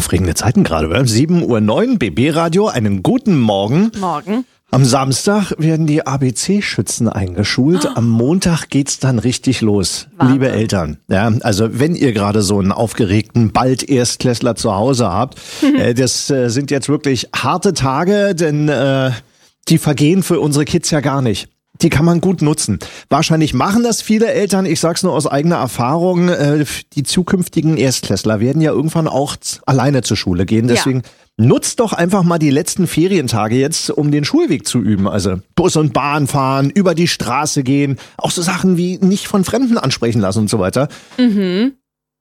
Aufregende Zeiten gerade, oder? 7:09 Uhr, BB-Radio, einen guten Morgen. Morgen. Am Samstag werden die ABC-Schützen eingeschult. Am Montag geht's dann richtig los. Wahnsinn. Liebe Eltern, ja, also wenn ihr gerade so einen aufgeregten, bald Erstklässler zu Hause habt, das sind jetzt wirklich harte Tage, denn die vergehen für unsere Kids ja gar nicht. Die kann man gut nutzen. Wahrscheinlich machen das viele Eltern. Ich sag's nur aus eigener Erfahrung. Die zukünftigen Erstklässler werden ja irgendwann auch alleine zur Schule gehen. Deswegen nutzt doch einfach mal die letzten Ferientage jetzt, um den Schulweg zu üben. Also Bus und Bahn fahren, über die Straße gehen. Auch so Sachen wie nicht von Fremden ansprechen lassen und so weiter. Mhm.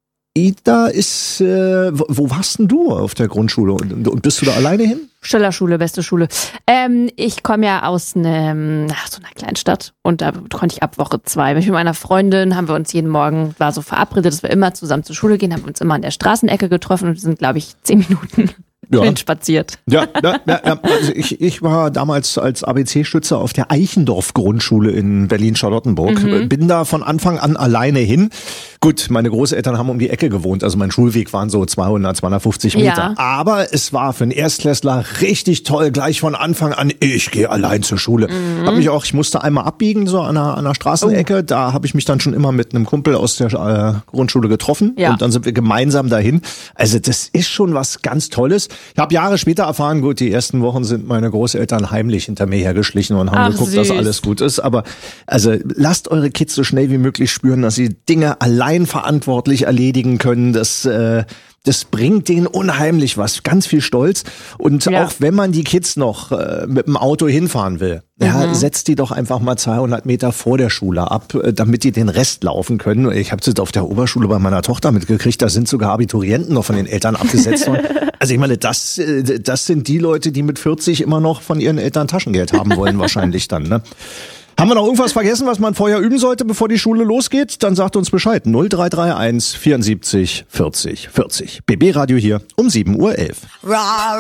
Ida ist, wo warst denn du auf der Grundschule? Und bist du da alleine hin? Schillerschule, beste Schule. Ich komme ja aus so einer Kleinstadt und da konnte ich ab Woche 2. Mit meiner Freundin haben wir uns jeden Morgen, war so verabredet, dass wir immer zusammen zur Schule gehen, haben uns immer an der Straßenecke getroffen und wir sind, glaube ich, 10 Minuten spaziert. Ja. Also ich war damals als ABC-Stützer auf der Eichendorf-Grundschule in Berlin-Charlottenburg. Bin da von Anfang an alleine hin. Gut, meine Großeltern haben um die Ecke gewohnt, also mein Schulweg waren so 250 Meter. Ja. Aber es war für einen Erstklässler richtig toll, gleich von Anfang an, ich gehe allein zur Schule. Ich musste einmal abbiegen, so an einer Straßenecke. Da habe ich mich dann schon immer mit einem Kumpel aus der Grundschule getroffen. Ja. Und dann sind wir gemeinsam dahin. Also das ist schon was ganz Tolles. Ich habe Jahre später erfahren, gut, die ersten Wochen sind meine Großeltern heimlich hinter mir hergeschlichen und haben geguckt, dass alles gut ist. Aber also lasst eure Kids so schnell wie möglich spüren, dass sie Dinge allein verantwortlich erledigen können. Das bringt denen unheimlich was, ganz viel Stolz. Und auch wenn man die Kids noch mit dem Auto hinfahren will, setzt die doch einfach mal 200 Meter vor der Schule ab, damit die den Rest laufen können. Ich habe es jetzt auf der Oberschule bei meiner Tochter mitgekriegt, da sind sogar Abiturienten noch von den Eltern abgesetzt worden. Also ich meine, das sind die Leute, die mit 40 immer noch von ihren Eltern Taschengeld haben wollen wahrscheinlich dann, ne? Haben wir noch irgendwas vergessen, was man vorher üben sollte, bevor die Schule losgeht? Dann sagt uns Bescheid. 0331 74 40 40. BB Radio hier um 7:11 Uhr.